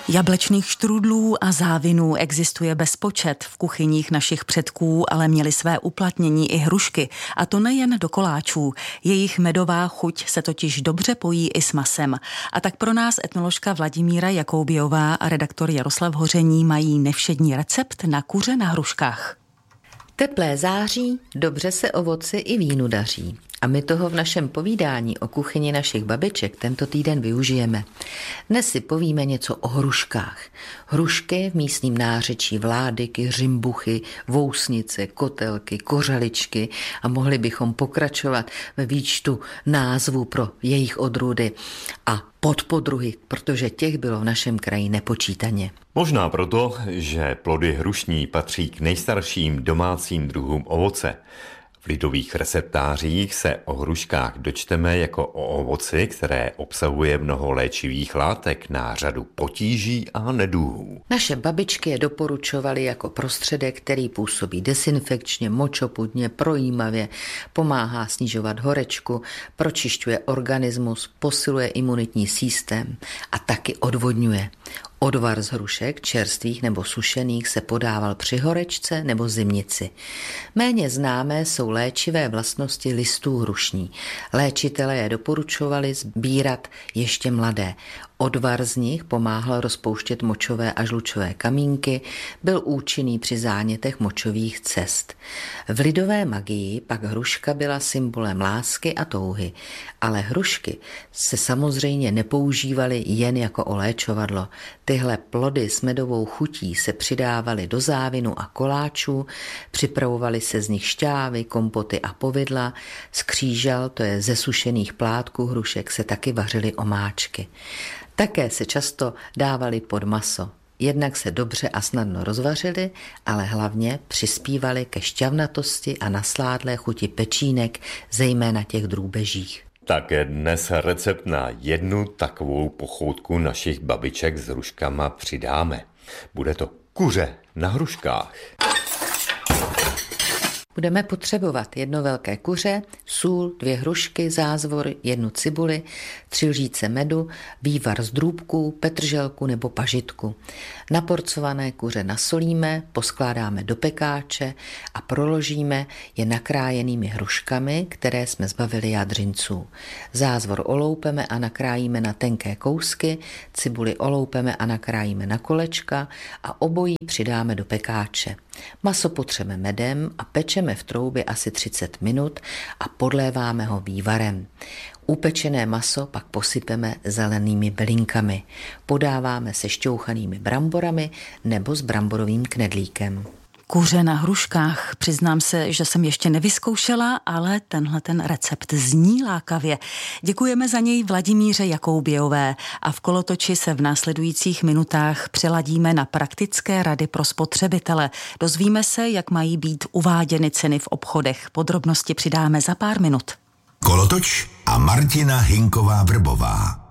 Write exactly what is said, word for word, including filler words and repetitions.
Jablečných štrůdlů a závinů existuje bezpočet. V kuchyních našich předků ale měly své uplatnění i hrušky. A to nejen do koláčů. Jejich medová chuť se totiž dobře pojí i s masem. A tak pro nás etnoložka Vladimíra Jakoubiová a redaktor Jaroslav Hoření mají nevšední recept na kuře na hruškách. Teplé září, dobře se ovoci i vínu daří. A my toho v našem povídání o kuchyni našich babiček tento týden využijeme. Dnes si povíme něco o hruškách. Hrušky v místním nářečí vládyky, řimbuchy, vousnice, kotelky, kořaličky a mohli bychom pokračovat ve výčtu názvů pro jejich odrůdy a podpodruhy, protože těch bylo v našem kraji nepočítaně. Možná proto, že plody hrušní patří k nejstarším domácím druhům ovoce. V lidových receptářích se o hruškách dočteme jako o ovoci, které obsahuje mnoho léčivých látek na řadu potíží a nedůhů. Naše babičky je doporučovaly jako prostředek, který působí desinfekčně, močopudně, projímavě, pomáhá snižovat horečku, pročišťuje organismus, posiluje imunitní systém a taky odvodňuje. Odvar z hrušek, čerstvých nebo sušených, se podával při horečce nebo zimnici. Méně známé jsou léčivé vlastnosti listů hrušní. Léčitelé je doporučovali sbírat ještě mladé. Odvar z nich pomáhal rozpouštět močové a žlučové kamínky, byl účinný při zánětech močových cest. V lidové magii pak hruška byla symbolem lásky a touhy, ale hrušky se samozřejmě nepoužívaly jen jako oléčovadlo. Tyhle plody s medovou chutí se přidávaly do závinu a koláčů, připravovaly se z nich šťávy, kompoty a povidla, z křížal, to je ze sušených plátků hrušek, se taky vařily omáčky. Také se často dávaly pod maso. Jednak se dobře a snadno rozvařily, ale hlavně přispívaly ke šťavnatosti a nasládlé chuti pečínek, zejména těch drůbežích. Také dnes recept na jednu takovou pochoutku našich babiček s hruškama přidáme. Bude to kuře na hruškách. Budeme potřebovat jedno velké kuře, sůl, dvě hrušky, zázvor, jednu cibuli, tři lžíce medu, vývar z drůbků, petrželku nebo pažitku. Naporcované kuře nasolíme, poskládáme do pekáče a proložíme je nakrájenými hruškami, které jsme zbavili jádřinců. Zázvor oloupeme a nakrájíme na tenké kousky, cibuli oloupeme a nakrájíme na kolečka a obojí přidáme do pekáče. Maso potřeme medem a pečeme v troubě asi třicet minut a podléváme ho vývarem. Upečené maso pak posypeme zelenými bylinkami. Podáváme se šťouchanými bramborami nebo s bramborovým knedlíkem. Kuře na hruškách. Přiznám se, že jsem ještě nevyzkoušela, ale tenhle ten recept zní lákavě. Děkujeme za něj Vladimíře Jakoubiové a v Kolotoči se v následujících minutách přeladíme na praktické rady pro spotřebitele. Dozvíme se, jak mají být uváděny ceny v obchodech. Podrobnosti přidáme za pár minut. Kolotoč a Martina Hinková Vrbová.